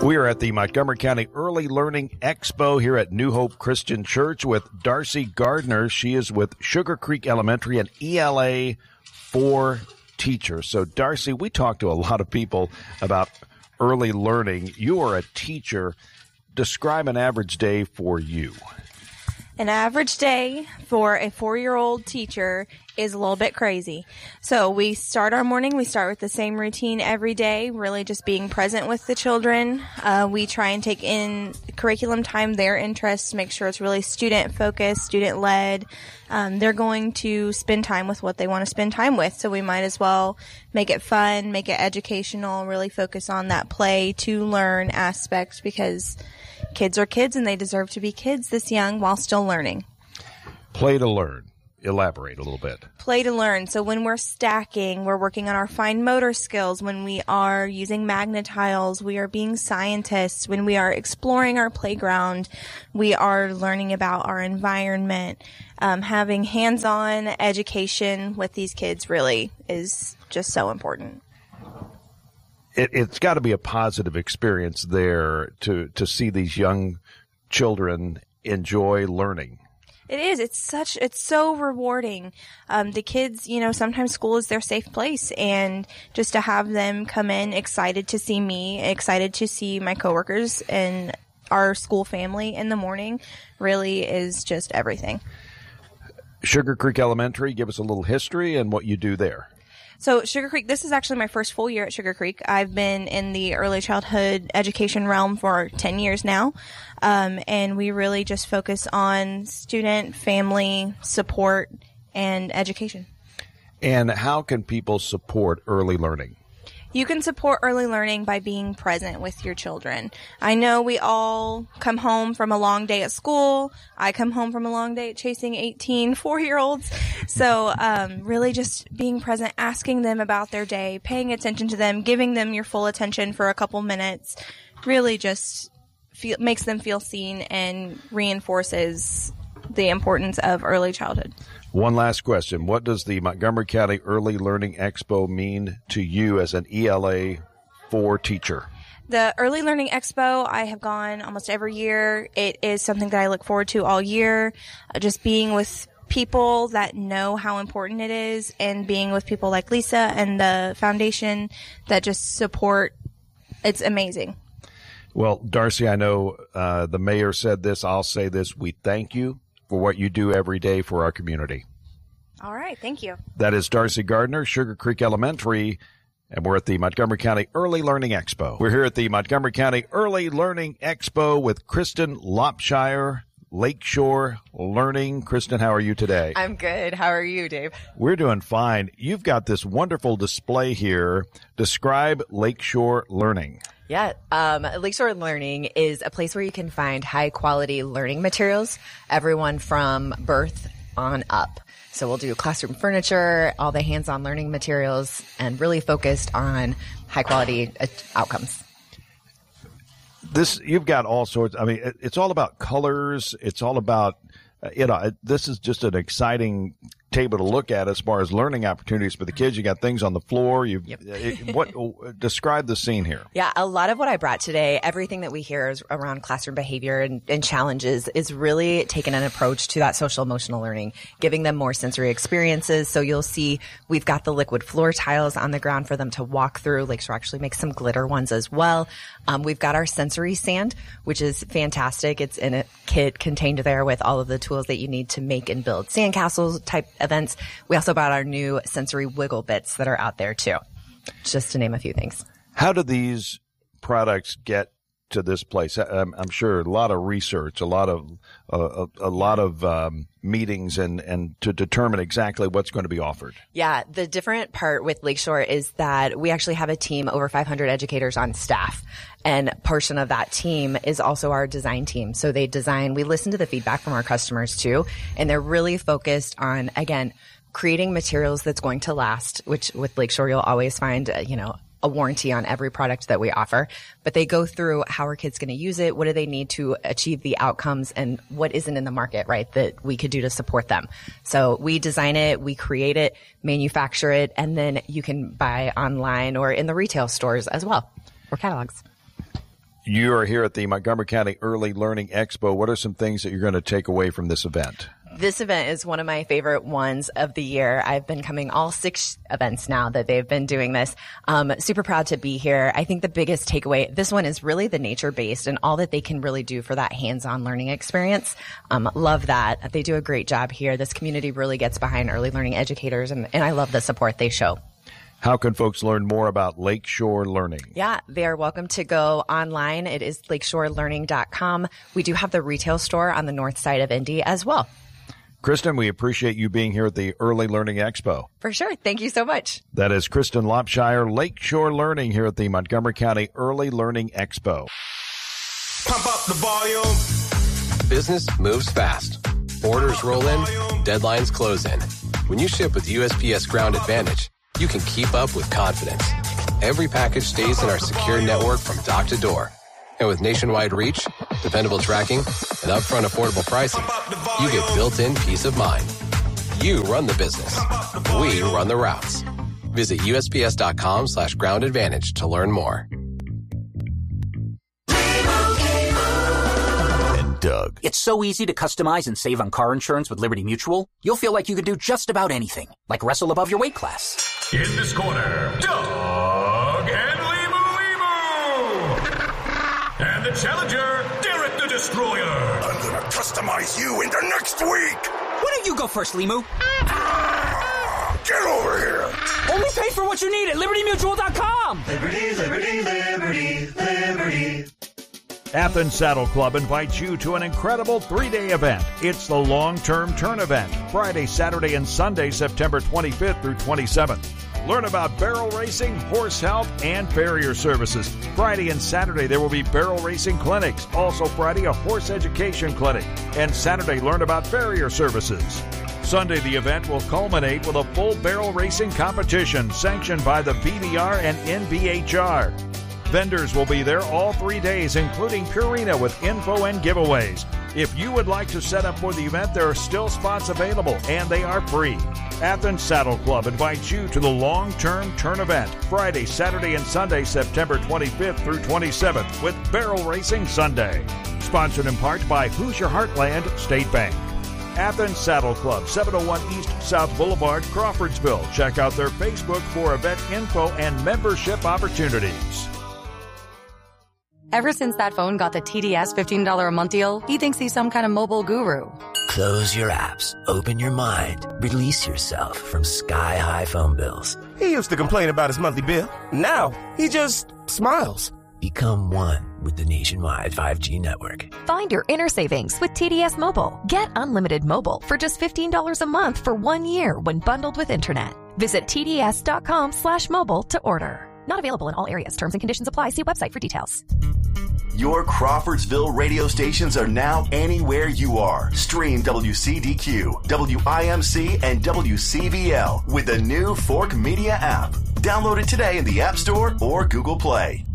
We are at the Montgomery County Early Learning Expo here at New Hope Christian Church with Darcy Gardner. She is with Sugar Creek Elementary, an ELA 4 teacher. So, Darcy, we talked to a lot of people about early learning. You are a teacher. Describe an average day for you. An average day for a 4-year-old teacher is a little bit crazy. So we start our morning, we start with the same routine every day, really just being present with the children. We try and take in curriculum time, their interests, make sure it's really student-focused, student-led. They're going to spend time with what they want to spend time with, so we might as well make it fun, make it educational, really focus on that play to learn aspect because kids are kids and they deserve to be kids this young while still learning. Play to learn. Elaborate a little bit. Play to learn. So when we're stacking, we're working on our fine motor skills. When we are using magnetiles, we are being scientists. When we are exploring our playground, we are learning about our environment. Having hands-on education with these kids really is just so important. It's got to be a positive experience there to see these young children enjoy learning. It is. It's so rewarding. The kids, sometimes school is their safe place, and just to have them come in excited to see me, excited to see my coworkers and our school family in the morning really is just everything. Sugar Creek Elementary, give us a little history and what you do there. So Sugar Creek, this is actually my first full year at Sugar Creek. I've been in the early childhood education realm for 10 years now. And we really just focus on student, family, support, and education. And how can people support early learning? You can support early learning by being present with your children. I know we all come home from a long day at school. I come home from a long day chasing 18 4-year-olds. So really just being present, asking them about their day, paying attention to them, giving them your full attention for a couple minutes, really just makes them feel seen and reinforces the importance of early childhood. One last question. What does the Montgomery County Early Learning Expo mean to you as an ELA 4 teacher? The Early Learning Expo, I have gone almost every year. It is something that I look forward to all year. Just being with people that know how important it is and being with people like Lisa and the foundation that just support. It's amazing. Well, Darcy, I know the mayor said this. I'll say this. We thank you for what you do every day for our community. All right. Thank you. That is Darcy Gardner, Sugar Creek Elementary, and we're at the Montgomery County Early Learning Expo. We're here at the Montgomery County Early Learning Expo with Kristen Lopshire, Lakeshore Learning. Kristen, how are you today? I'm good. How are you, Dave? We're doing fine. You've got this wonderful display here. Describe Lakeshore Learning. Yeah. Lakeshore Learning is a place where you can find high quality learning materials, everyone from birth on up. So we'll do classroom furniture, all the hands-on learning materials, and really focused on high quality outcomes. You've got all sorts. I mean, it's all about colors. It's all about, this is just an exciting table to look at as far as learning opportunities for the kids. You got things on the floor. Describe the scene here. Yeah, a lot of what I brought today, everything that we hear is around classroom behavior and challenges, is really taking an approach to that social emotional learning, giving them more sensory experiences. So you'll see we've got the liquid floor tiles on the ground for them to walk through. Lakeshore actually makes some glitter ones as well. We've got our sensory sand, which is fantastic. It's in a kit contained there with all of the tools that you need to make and build sandcastles type events. We also bought our new sensory wiggle bits that are out there too, just to name a few things. How do these products get to this place? I'm sure a lot of research, a lot of meetings and to determine exactly what's going to be offered. Yeah. The different part with Lakeshore is that we actually have a team, over 500 educators on staff. And a portion of that team is also our design team. So they design, we listen to the feedback from our customers too. And they're really focused on, again, creating materials that's going to last, which with Lakeshore, you'll always find, a warranty on every product that we offer, but they go through how are kids going to use it? What do they need to achieve the outcomes, and what isn't in the market, right, that we could do to support them? So we design it, we create it, manufacture it, and then you can buy online or in the retail stores as well, or catalogs. You are here at the Montgomery County Early Learning Expo. What are some things that you're going to take away from this event? This event is one of my favorite ones of the year. I've been coming all 6 events now that they've been doing this. Super proud to be here. I think the biggest takeaway, this one is really the nature-based and all that they can really do for that hands-on learning experience. Love that. They do a great job here. This community really gets behind early learning educators, and I love the support they show. How can folks learn more about Lakeshore Learning? Yeah, they are welcome to go online. It is lakeshorelearning.com. We do have the retail store on the north side of Indy as well. Kristen, we appreciate you being here at the Early Learning Expo. For sure. Thank you so much. That is Kristen Lopshire, Lakeshore Learning here at the Montgomery County Early Learning Expo. Pump up the volume. Business moves fast. Orders roll in, deadlines close in. When you ship with USPS Ground Advantage, you can keep up with confidence. Every package stays in our secure network from dock to door. And with nationwide reach, dependable tracking, and upfront affordable pricing, you get built-in peace of mind. You run the business. We run the routes. Visit USPS.com/Ground Advantage to learn more. And Doug. It's so easy to customize and save on car insurance with Liberty Mutual. You'll feel like you can do just about anything, like wrestle above your weight class. In this corner, Doug and Limu. And the challenger, Derek the Destroyer. I'm gonna customize you into next week. Why don't you go first, Limu? Get over here. Only pay for what you need at LibertyMutual.com. Liberty, liberty, liberty, liberty. Athens Saddle Club invites you to an incredible 3-day event. It's the Long-Term Turn event, Friday, Saturday, and Sunday, September 25th through 27th. Learn about barrel racing, horse health, and farrier services. Friday and Saturday, there will be barrel racing clinics. Also Friday, a horse education clinic. And Saturday, learn about farrier services. Sunday, the event will culminate with a full barrel racing competition sanctioned by the BBR and NBHR. Vendors will be there all 3 days, including Purina with info and giveaways. If you would like to set up for the event, there are still spots available, and they are free. Athens Saddle Club invites you to the Long-Term Turn event, Friday, Saturday, and Sunday, September 25th through 27th, with Barrel Racing Sunday. Sponsored in part by Hoosier Heartland State Bank. Athens Saddle Club, 701 East South Boulevard, Crawfordsville. Check out their Facebook for event info and membership opportunities. Ever since that phone got the TDS $15 a month deal, he thinks he's some kind of mobile guru. Close your apps, open your mind, release yourself from sky-high phone bills. He used to complain about his monthly bill. Now, he just smiles. Become one with the nationwide 5G network. Find your inner savings with TDS Mobile. Get unlimited mobile for just $15 a month for 1 year when bundled with internet. Visit TDS.com/mobile to order. Not available in all areas. Terms and conditions apply. See website for details. Your Crawfordsville radio stations are now anywhere you are. Stream WCDQ, WIMC, and WCVL with the new Fork Media app. Download it today in the App Store or Google Play.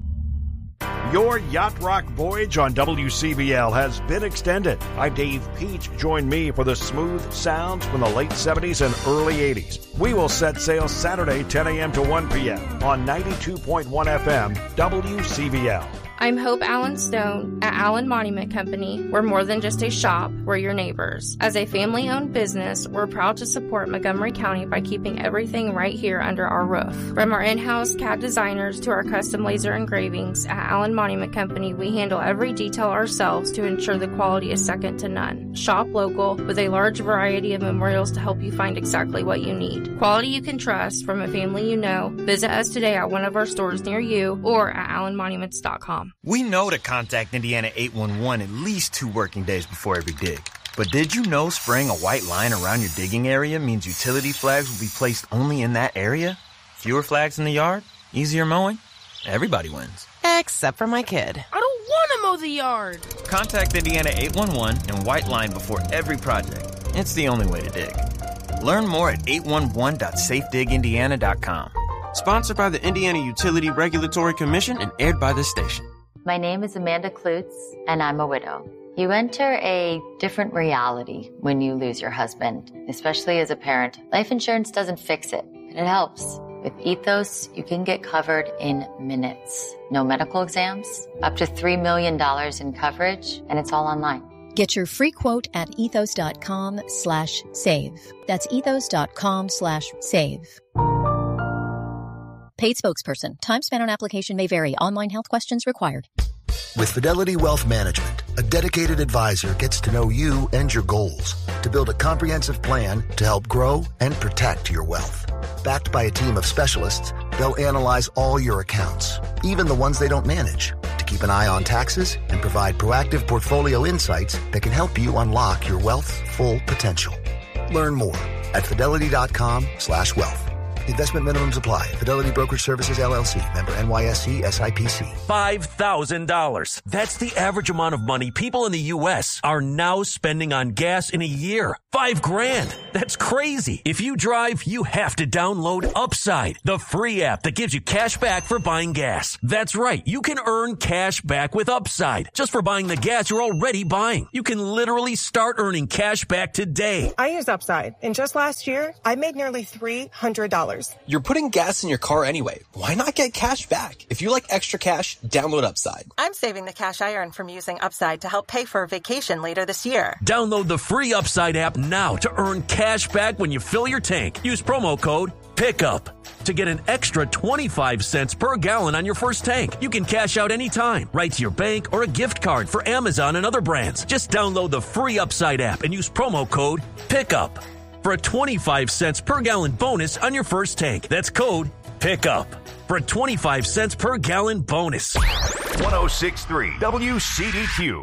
Your Yacht Rock voyage on WCBL has been extended. I'm Dave Peach. Join me for the smooth sounds from the late 70s and early 80s. We will set sail Saturday, 10 a.m. to 1 p.m. on 92.1 FM, WCBL. I'm Hope Allen Stone at Allen Monument Company. We're more than just a shop, we're your neighbors. As a family-owned business, we're proud to support Montgomery County by keeping everything right here under our roof. From our in-house CAD designers to our custom laser engravings, at Allen Monument Company, we handle every detail ourselves to ensure the quality is second to none. Shop local with a large variety of memorials to help you find exactly what you need. Quality you can trust from a family you know. Visit us today at one of our stores near you or at allenmonuments.com. We know to contact Indiana 811 at least 2 working days before every dig. But did you know spraying a white line around your digging area means utility flags will be placed only in that area? Fewer flags in the yard? Easier mowing? Everybody wins. Except for my kid. I don't want to mow the yard. Contact Indiana 811 and white line before every project. It's the only way to dig. Learn more at 811.safedigindiana.com. Sponsored by the Indiana Utility Regulatory Commission and aired by this station. My name is Amanda Klutz, and I'm a widow. You enter a different reality when you lose your husband, especially as a parent. Life insurance doesn't fix it, but it helps. With Ethos, you can get covered in minutes. No medical exams, up to $3 million in coverage, and it's all online. Get your free quote at ethos.com/save. That's ethos.com/save. Paid spokesperson. Time spent on application may vary. Online health questions required. With Fidelity Wealth Management, a dedicated advisor gets to know you and your goals to build a comprehensive plan to help grow and protect your wealth. Backed by a team of specialists, they'll analyze all your accounts, even the ones they don't manage, to keep an eye on taxes and provide proactive portfolio insights that can help you unlock your wealth's full potential. Learn more at fidelity.com/wealth. Investment minimums apply. Fidelity Brokerage Services, LLC. Member NYSE SIPC. $5,000. That's the average amount of money people in the U.S. are now spending on gas in a year. $5,000. That's crazy. If you drive, you have to download Upside, the free app that gives you cash back for buying gas. That's right. You can earn cash back with Upside just for buying the gas you're already buying. You can literally start earning cash back today. I use Upside, and just last year, I made nearly $300. You're putting gas in your car anyway. Why not get cash back? If you like extra cash, download Upside. I'm saving the cash I earn from using Upside to help pay for a vacation later this year. Download the free Upside app now to earn cash back when you fill your tank. Use promo code PICKUP to get an extra 25 cents per gallon on your first tank. You can cash out anytime, right to your bank or a gift card for Amazon and other brands. Just download the free Upside app and use promo code PICKUP for a 25 cents per gallon bonus on your first tank. That's code PICKUP for a 25 cents per gallon bonus. 106.3 WCDQ.